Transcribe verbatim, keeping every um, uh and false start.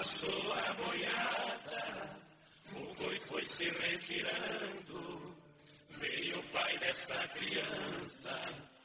passou a boiada, o boi foi se retirando, veio o pai desta criança,